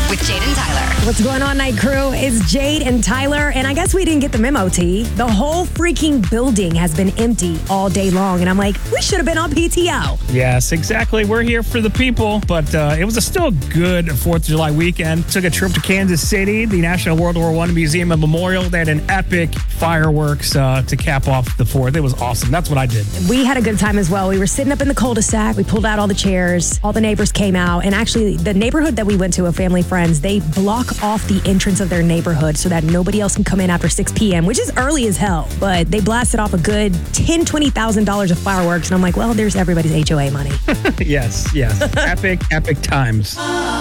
with Jade and Tyler. What's going on, Night Crew? It's Jade and Tyler, and I guess we didn't get the memo, T. The whole freaking building has been empty all day long, and I'm like, we should have been on PTO. Yes, exactly. We're here for the people, but it was still a good 4th of July weekend. Took a trip to Kansas City, the National World War I Museum and Memorial. They had an epic fireworks to cap off the 4th. It was awesome. That's what I did. We had a good time as well. We were sitting up in the cul-de-sac. We pulled out all the chairs. All the neighbors came out, and actually, the neighborhood that we went to, a family friends, they block off the entrance of their neighborhood so that nobody else can come in after 6 p.m., which is early as hell. But they blasted off a good $10,000, $20,000 of fireworks, and I'm like, well, there's everybody's HOA money. Yes. Epic times.